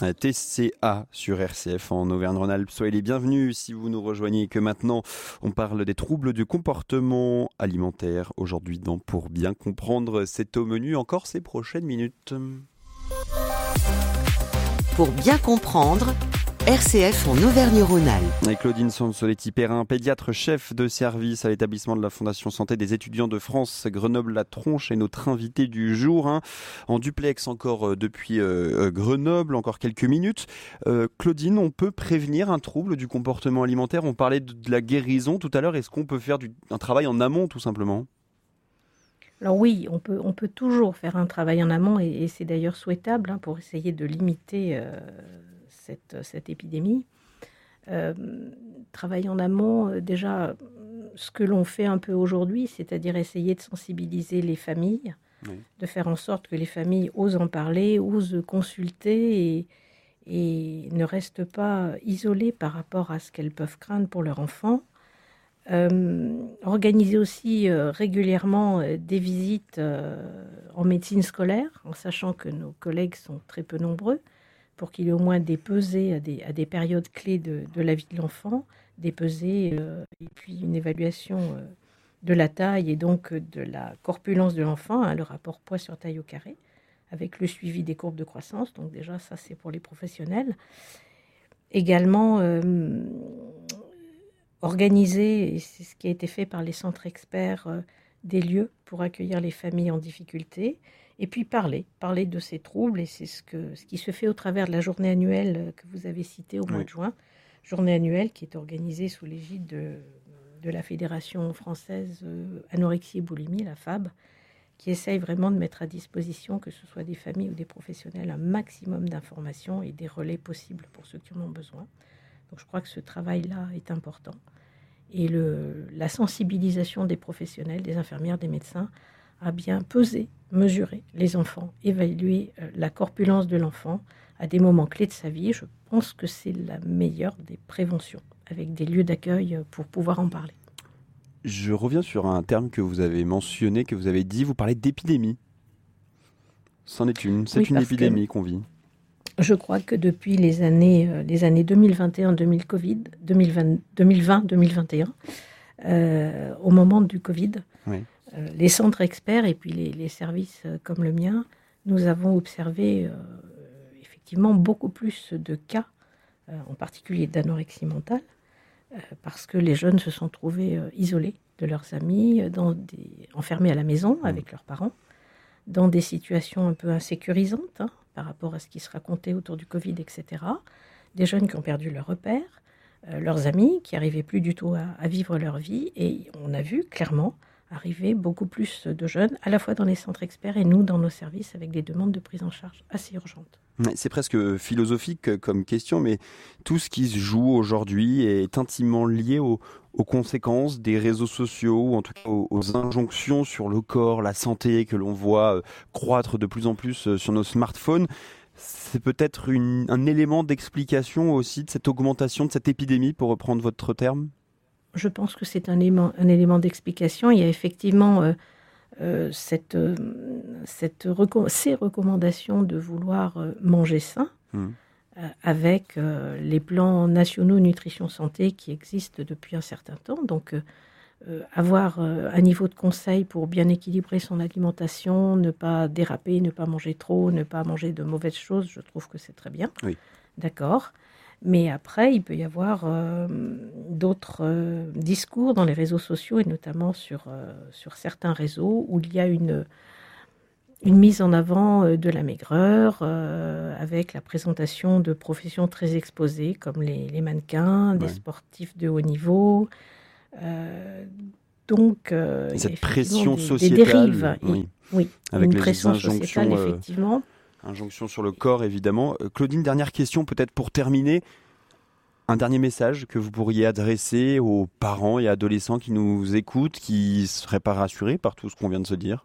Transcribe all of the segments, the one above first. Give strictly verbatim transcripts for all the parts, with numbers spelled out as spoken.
T C A sur R C F en Auvergne-Rhône-Alpes. Soyez les bienvenus si vous nous rejoignez et que maintenant on parle des troubles du comportement alimentaire. Aujourd'hui, donc, pour bien comprendre, c'est au menu encore ces prochaines minutes. Pour bien comprendre, R C F en Auvergne-Rhône-Alpes. Et Claudine Sansoletti-Perrin, pédiatre chef de service à l'établissement de la Fondation Santé des étudiants de France, Grenoble-La Tronche, est notre invité du jour. Hein. En duplex encore euh, depuis euh, Grenoble, encore quelques minutes. Euh, Claudine, on peut prévenir un trouble du comportement alimentaire? On parlait de, de la guérison tout à l'heure. Est-ce qu'on peut faire du, un travail en amont tout simplement? Alors oui, on peut, on peut toujours faire un travail en amont et, et c'est d'ailleurs souhaitable hein, pour essayer de limiter euh, cette, cette épidémie. Euh, travail en amont, euh, déjà, ce que l'on fait un peu aujourd'hui, c'est-à-dire essayer de sensibiliser les familles, oui. de faire en sorte que les familles osent en parler, osent consulter et, et ne restent pas isolées par rapport à ce qu'elles peuvent craindre pour leur enfant. Euh, organiser aussi euh, régulièrement euh, des visites euh, en médecine scolaire, en sachant que nos collègues sont très peu nombreux, pour qu'il y ait au moins des pesées à des, à des périodes clés de, de la vie de l'enfant, des pesées euh, et puis une évaluation euh, de la taille et donc de la corpulence de l'enfant, hein, le rapport poids sur taille au carré, avec le suivi des courbes de croissance. Donc déjà, ça c'est pour les professionnels. Également, euh, organiser, et c'est ce qui a été fait par les centres experts, euh, des lieux pour accueillir les familles en difficulté, et puis parler, parler de ces troubles, et c'est ce, que, ce qui se fait au travers de la journée annuelle que vous avez citée au mois oui. de juin, journée annuelle qui est organisée sous l'égide de, de la Fédération française euh, anorexie et boulimie, la F A B, qui essaye vraiment de mettre à disposition, que ce soit des familles ou des professionnels, un maximum d'informations et des relais possibles pour ceux qui en ont besoin. Donc je crois que ce travail-là est important. Et le, la sensibilisation des professionnels, des infirmières, des médecins, à bien peser, mesurer les enfants, évaluer euh, la corpulence de l'enfant à des moments clés de sa vie. Je pense que c'est la meilleure des préventions, avec des lieux d'accueil pour pouvoir en parler. Je reviens sur un terme que vous avez mentionné, que vous avez dit, vous parlez d'épidémie. C'en est une, c'est oui, une épidémie qu'on vit. Je crois que depuis les années, euh, les années deux mille vingt et un, deux mille Covid, deux mille vingt, deux mille vingt, deux mille vingt et un, euh, au moment du Covid, oui. euh, les centres experts et puis les, les services euh, comme le mien, nous avons observé euh, effectivement beaucoup plus de cas, euh, en particulier d'anorexie mentale, euh, parce que les jeunes se sont trouvés euh, isolés de leurs amis, dans des, enfermés à la maison mmh. avec leurs parents, dans des situations un peu insécurisantes, hein, par rapport à ce qui se racontait autour du Covid, et cetera. Des jeunes qui ont perdu leurs repères, euh, leurs amis, qui n'arrivaient plus du tout à, à vivre leur vie. Et on a vu clairement arriver beaucoup plus de jeunes, à la fois dans les centres experts et nous, dans nos services, avec des demandes de prise en charge assez urgentes. C'est presque philosophique comme question, mais tout ce qui se joue aujourd'hui est intimement lié aux, aux conséquences des réseaux sociaux, ou en tout cas aux, aux injonctions sur le corps, la santé que l'on voit croître de plus en plus sur nos smartphones. C'est peut-être une, un élément d'explication aussi de cette augmentation, de cette épidémie, pour reprendre votre terme? Je pense que c'est un élément, un élément d'explication. Il y a effectivement euh, euh, cette, euh, cette reco- ces recommandations de vouloir euh, manger sain, mmh. euh, avec euh, les plans nationaux nutrition santé qui existent depuis un certain temps. Donc, euh, euh, avoir euh, un niveau de conseil pour bien équilibrer son alimentation, ne pas déraper, ne pas manger trop, ne pas manger de mauvaises choses, je trouve que c'est très bien. Oui. D'accord. Mais après, il peut y avoir euh, d'autres euh, discours dans les réseaux sociaux, et notamment sur, euh, sur certains réseaux, où il y a une, une mise en avant euh, de la maigreur, euh, avec la présentation de professions très exposées, comme les, les mannequins, ouais. des sportifs de haut niveau. Euh, donc, euh, cette pression des, sociétale, des dérives. Oui, et, oui avec une les pression injonctions, sociétale, effectivement. Euh... Injonction sur le corps, évidemment. Euh, Claudine, dernière question, peut-être pour terminer. Un dernier message que vous pourriez adresser aux parents et adolescents qui nous écoutent, qui ne seraient pas rassurés par tout ce qu'on vient de se dire?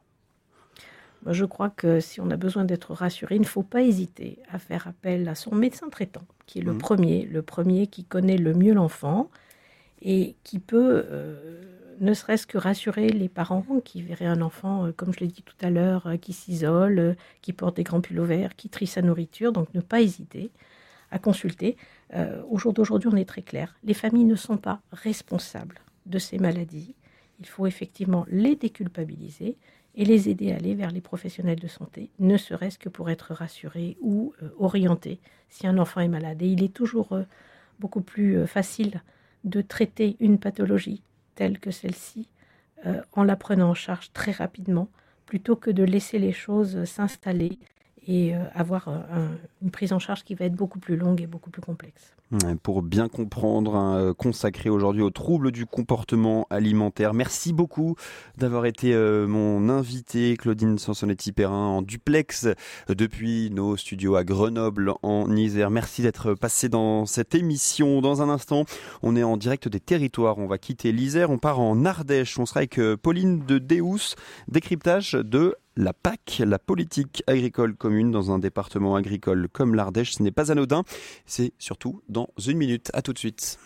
Je crois que si on a besoin d'être rassuré, il ne faut pas hésiter à faire appel à son médecin traitant, qui est le mmh. premier, le premier qui connaît le mieux l'enfant et qui peut euh, ne serait-ce que rassurer les parents qui verraient un enfant, euh, comme je l'ai dit tout à l'heure, euh, qui s'isole, euh, qui porte des grands pullovers, qui trie sa nourriture, donc ne pas hésiter à consulter. Euh, au jour d'aujourd'hui, on est très clair. Les familles ne sont pas responsables de ces maladies. Il faut effectivement les déculpabiliser et les aider à aller vers les professionnels de santé, ne serait-ce que pour être rassurés ou euh, orientés si un enfant est malade. Et il est toujours euh, beaucoup plus euh, facile de traiter une pathologie telle que celle-ci euh, en la prenant en charge très rapidement, plutôt que de laisser les choses s'installer et euh, avoir euh, un, une prise en charge qui va être beaucoup plus longue et beaucoup plus complexe. Pour bien comprendre, hein, consacré aujourd'hui aux troubles du comportement alimentaire. Merci beaucoup d'avoir été euh, mon invité, Claudine Sansonetti-Perrin, en duplex depuis nos studios à Grenoble, en Isère. Merci d'être passé dans cette émission. Dans un instant, on est en direct des territoires. On va quitter l'Isère, on part en Ardèche. On sera avec Pauline de Deus, décryptage de la P A C, la politique agricole commune dans un département agricole comme l'Ardèche. Ce n'est pas anodin, c'est surtout dans une minute. À tout de suite.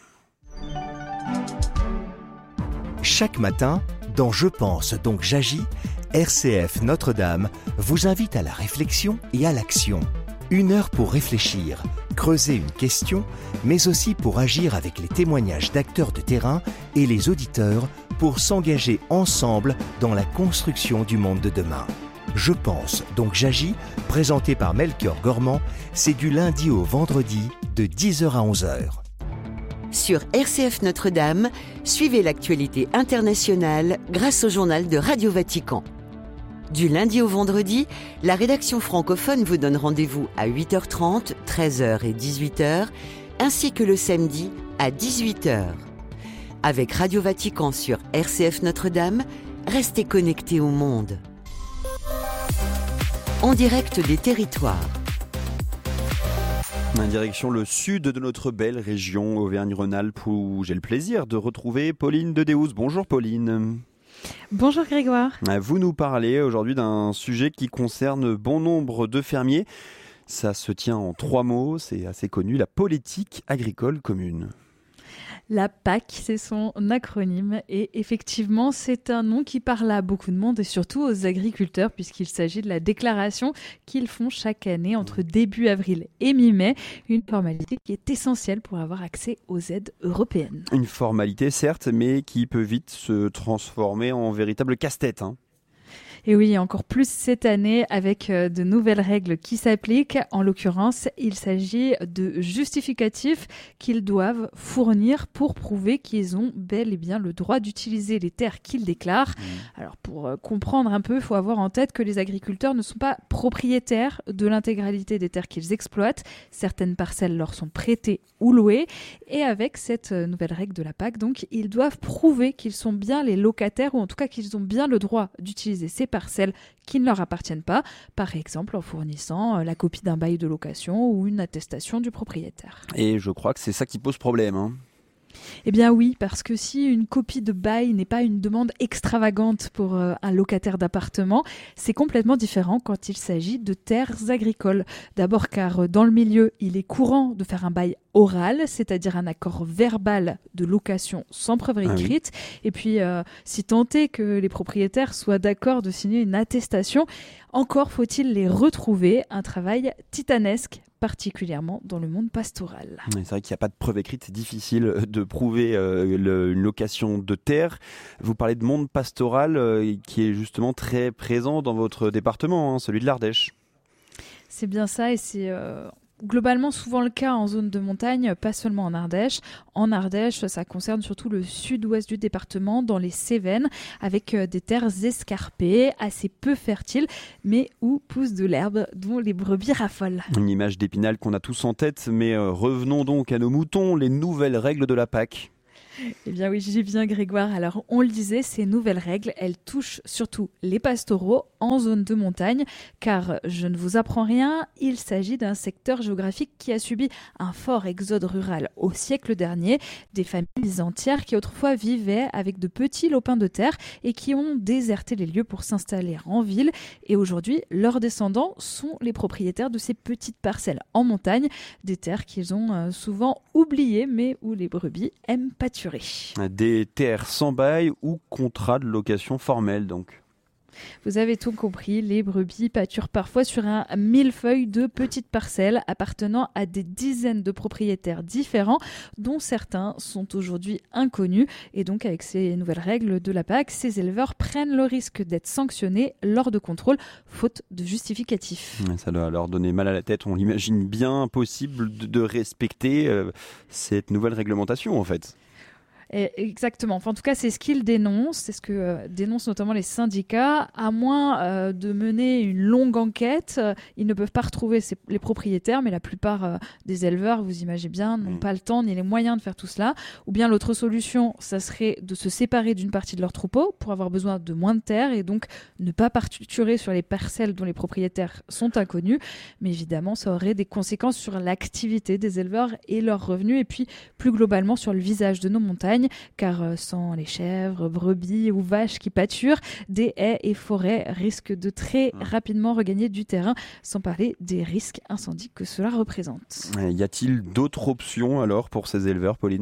Chaque matin, dans Je pense donc j'agis, R C F Notre-Dame vous invite à la réflexion et à l'action. Une heure pour réfléchir, creuser une question, mais aussi pour agir avec les témoignages d'acteurs de terrain et les auditeurs pour s'engager ensemble dans la construction du monde de demain. Je pense donc j'agis, présenté par Melchior Gormand, c'est du lundi au vendredi de dix heures à onze heures. Sur R C F Notre-Dame, suivez l'actualité internationale grâce au journal de Radio Vatican. Du lundi au vendredi, la rédaction francophone vous donne rendez-vous à huit heures trente, treize heures et dix-huit heures, ainsi que le samedi à dix-huit heures. Avec Radio Vatican sur R C F Notre-Dame, restez connectés au monde. En direct des territoires. En direction le sud de notre belle région Auvergne-Rhône-Alpes où j'ai le plaisir de retrouver Pauline de Deus. Bonjour Pauline. Bonjour Grégoire. Vous nous parlez aujourd'hui d'un sujet qui concerne bon nombre de fermiers. Ça se tient en trois mots, c'est assez connu, la politique agricole commune. La P A C, c'est son acronyme et effectivement, c'est un nom qui parle à beaucoup de monde et surtout aux agriculteurs puisqu'il s'agit de la déclaration qu'ils font chaque année entre début avril et mi-mai, une formalité qui est essentielle pour avoir accès aux aides européennes. Une formalité certes, mais qui peut vite se transformer en véritable casse-tête, hein. Et oui, encore plus cette année avec de nouvelles règles qui s'appliquent. En l'occurrence, il s'agit de justificatifs qu'ils doivent fournir pour prouver qu'ils ont bel et bien le droit d'utiliser les terres qu'ils déclarent. Mmh. Alors pour comprendre un peu, il faut avoir en tête que les agriculteurs ne sont pas propriétaires de l'intégralité des terres qu'ils exploitent. Certaines parcelles leur sont prêtées ou louées. Et avec cette nouvelle règle de la P A C, donc, ils doivent prouver qu'ils sont bien les locataires ou en tout cas qu'ils ont bien le droit d'utiliser ces parcelles qui ne leur appartiennent pas, par exemple en fournissant la copie d'un bail de location ou une attestation du propriétaire. Et je crois que c'est ça qui pose problème, hein. Eh bien oui, parce que si une copie de bail n'est pas une demande extravagante pour euh, un locataire d'appartement, c'est complètement différent quand il s'agit de terres agricoles. D'abord car euh, dans le milieu, il est courant de faire un bail oral, c'est-à-dire un accord verbal de location sans preuve écrite. Ah oui. Et puis, euh, si tant est que les propriétaires soient d'accord de signer une attestation, encore faut-il les retrouver, un travail titanesque, particulièrement dans le monde pastoral. C'est vrai qu'il n'y a pas de preuve écrite, c'est difficile de prouver euh, le, une location de terre. Vous parlez de monde pastoral euh, qui est justement très présent dans votre département, hein, celui de l'Ardèche. C'est bien ça et c'est... Euh... globalement souvent le cas en zone de montagne, pas seulement en Ardèche. En Ardèche, ça concerne surtout le sud-ouest du département, dans les Cévennes, avec des terres escarpées, assez peu fertiles, mais où pousse de l'herbe dont les brebis raffolent. Une image d'Épinal qu'on a tous en tête, mais euh, revenons donc à nos moutons, les nouvelles règles de la P A C. Eh bien oui, j'y viens Grégoire. Alors on le disait, ces nouvelles règles, elles touchent surtout les pastoraux en zone de montagne, car je ne vous apprends rien, il s'agit d'un secteur géographique qui a subi un fort exode rural au siècle dernier, des familles entières qui autrefois vivaient avec de petits lopins de terre et qui ont déserté les lieux pour s'installer en ville. Et aujourd'hui, leurs descendants sont les propriétaires de ces petites parcelles en montagne, des terres qu'ils ont souvent oubliées, mais où les brebis aiment pâturer. pâturés. Des terres sans bail ou contrat de location formelle donc. Vous avez tout compris, les brebis pâturent parfois sur un millefeuille de petites parcelles appartenant à des dizaines de propriétaires différents, dont certains sont aujourd'hui inconnus. Et donc avec ces nouvelles règles de la P A C, ces éleveurs prennent le risque d'être sanctionnés lors de contrôles, faute de justificatif. Ça doit leur donner mal à la tête, on l'imagine bien, impossible de, de respecter euh, cette nouvelle réglementation en fait. Exactement. Enfin, en tout cas, c'est ce qu'ils dénoncent. C'est ce que euh, dénoncent notamment les syndicats. À moins euh, de mener une longue enquête, euh, ils ne peuvent pas retrouver ces, les propriétaires, mais la plupart euh, des éleveurs, vous imaginez bien, n'ont mmh. pas le temps ni les moyens de faire tout cela. Ou bien l'autre solution, ça serait de se séparer d'une partie de leur troupeau pour avoir besoin de moins de terre et donc ne pas pâturer sur les parcelles dont les propriétaires sont inconnus. Mais évidemment, ça aurait des conséquences sur l'activité des éleveurs et leurs revenus, et puis plus globalement sur le visage de nos montagnes. Car sans les chèvres, brebis ou vaches qui pâturent, des haies et forêts risquent de très rapidement regagner du terrain, sans parler des risques incendies que cela représente. Y a-t-il d'autres options alors pour ces éleveurs, Pauline ?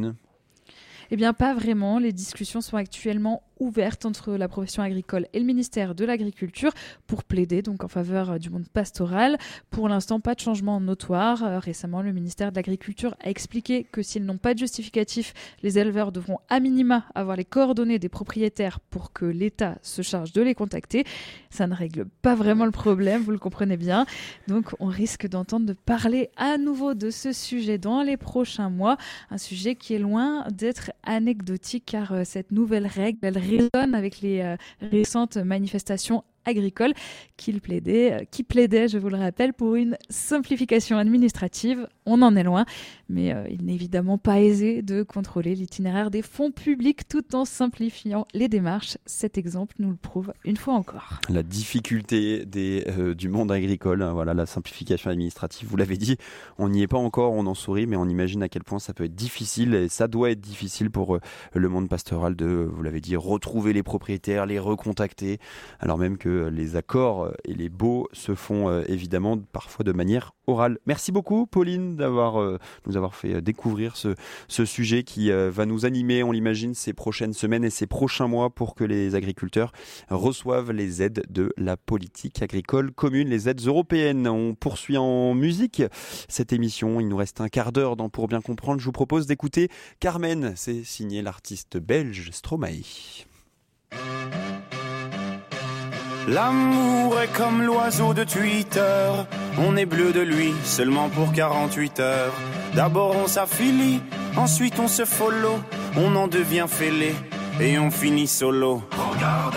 Eh bien, pas vraiment. Les discussions sont actuellement ouvertes entre la profession agricole et le ministère de l'Agriculture pour plaider donc en faveur du monde pastoral. Pour l'instant, pas de changement notoire. Euh, récemment, le ministère de l'Agriculture a expliqué que s'ils n'ont pas de justificatif, les éleveurs devront à minima avoir les coordonnées des propriétaires pour que l'État se charge de les contacter. Ça ne règle pas vraiment le problème, vous le comprenez bien. Donc, on risque d'entendre de parler à nouveau de ce sujet dans les prochains mois. Un sujet qui est loin d'être anecdotique car euh, cette nouvelle règle, elle résonne avec les euh, récentes manifestations agricoles qui plaidaient, qui plaidaient, je vous le rappelle, pour une simplification administrative. On en est loin, mais euh, il n'est évidemment pas aisé de contrôler l'itinéraire des fonds publics tout en simplifiant les démarches. Cet exemple nous le prouve une fois encore. La difficulté des, euh, du monde agricole, hein, voilà, la simplification administrative, vous l'avez dit, on n'y est pas encore, on en sourit, mais on imagine à quel point ça peut être difficile, et ça doit être difficile pour euh, le monde pastoral de, vous l'avez dit, retrouver les propriétaires, les recontacter, alors même que les accords et les baux se font euh, évidemment parfois de manière orale. Merci beaucoup Pauline d'avoir euh, nous avoir fait découvrir ce, ce sujet qui euh, va nous animer, on l'imagine, ces prochaines semaines et ces prochains mois pour que les agriculteurs reçoivent les aides de la politique agricole commune, les aides européennes. On poursuit en musique cette émission, il nous reste un quart d'heure dans Pour bien comprendre. Je vous propose d'écouter Carmen, c'est signé l'artiste belge Stromae. L'amour est comme l'oiseau de Twitter, on est bleu de lui seulement pour quarante-huit heures. D'abord on s'affilie, ensuite on se follow, on en devient fêlé et on finit solo. Regarde